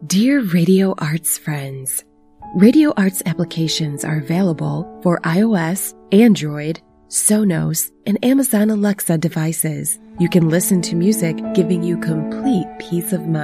Dear Radio Arts friends, Radio Arts applications are available for iOS, Android, Sonos, and Amazon Alexa devices. You can listen to music giving you complete peace of mind.